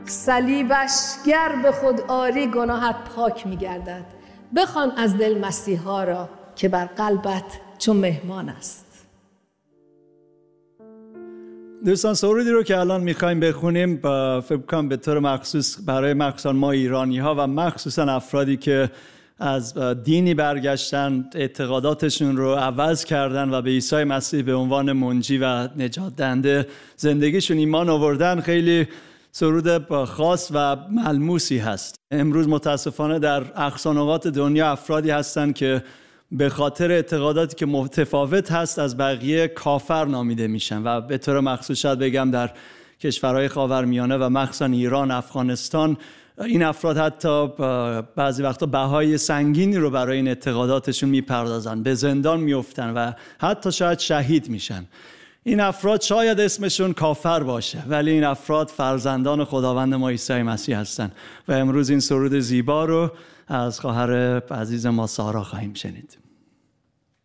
صلیبش گر به خود آری گناهت پاک می‌گردد. بخوان از دل مسیحا را که بر قلبت چون مهمان است. دوستان سرودی رو که الان میخوایم بخونیم فکر کنم به طور مخصوص برای مخصوصا ما ایرانی ها و مخصوصا افرادی که از دینی برگشتن، اعتقاداتشون رو عوض کردن و به عیسی مسیح به عنوان منجی و نجات دهنده زندگیشون ایمان آوردن، خیلی سرود خاص و ملموسی هست. امروز متاسفانه در اقصانقاط دنیا افرادی هستن که به خاطر اعتقاداتی که متفاوت هست از بقیه کافر نامیده میشن و به طور مخصوص شاید بگم در کشورهای خاورمیانه و مخصوصا ایران، افغانستان، این افراد حتی بعضی وقتا بهای سنگینی رو برای این اعتقاداتشون میپردازن، به زندان میفتن و حتی شاید شهید میشن. این افراد شاید اسمشون کافر باشه ولی این افراد فرزندان خداوند ما عیسی مسیح هستن و امروز این سرود زیبا رو از خواهر عزیز ما سارا خواهیم شنید.